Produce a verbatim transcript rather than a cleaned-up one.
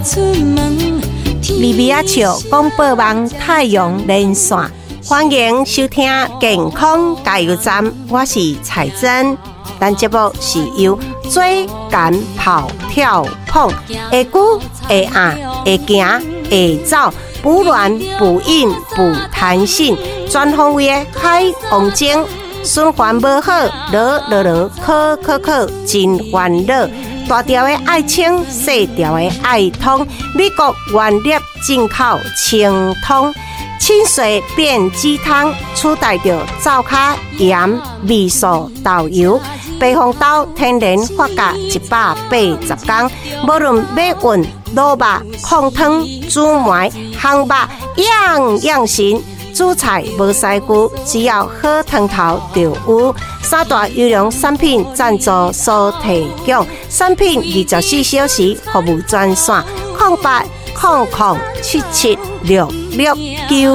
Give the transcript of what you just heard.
米米阿笑广播网太阳连线，欢迎收听健康加油站，我是彩珍。咱节目是由追赶跑跳碰，会久会硬会行会走，补卵补阴补弹性，全方位的海王精，循环无好，落落落考考考真烦恼。大条的爱清，细条的爱通，美国原粒进口清通，清水变鸡汤，取代着灶卡盐、味素、豆油。白红豆天然发酵一百八十天，无论要运、卤肉、控汤、煮糜、烘肉，样样行。煮菜无师傅，只要好汤头就有。三大优良产品赞助所提供，产品二十四小时服务专线：零八零零七七六六九。